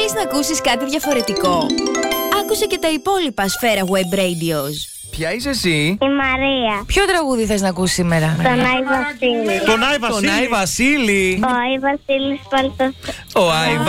Θέλεις να ακούσεις κάτι διαφορετικό? Άκουσε και τα υπόλοιπα Σφαίρα Web Radios. Ποια είσαι εσύ? Η Μαρία. Ποιο τραγούδι θες να ακούσεις σήμερα? Τον Άι Βασίλη. Τον Άι Βασίλη. Ο Άι Βασίλης Παλτός. Ο Άι